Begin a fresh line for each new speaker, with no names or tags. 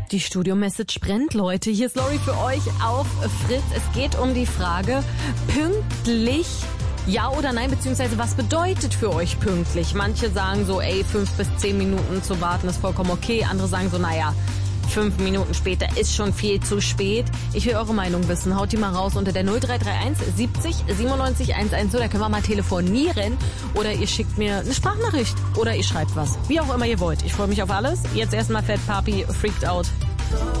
Die Studio-Message brennt, Leute. Hier ist Lori für euch auf Fritz. Es geht um die Frage, pünktlich, ja oder nein, beziehungsweise was bedeutet für euch pünktlich? Manche sagen so, 5 bis 10 Minuten zu warten ist vollkommen okay. Andere sagen so, 5 Minuten später ist schon viel zu spät. Ich will eure Meinung wissen. Haut die mal raus unter der 0331 70 97 110. Da können wir mal telefonieren. Oder ihr schickt mir eine Sprachnachricht. Oder ihr schreibt was. Wie auch immer ihr wollt. Ich freue mich auf alles. Jetzt erstmal Fat Papi, Freaked Out.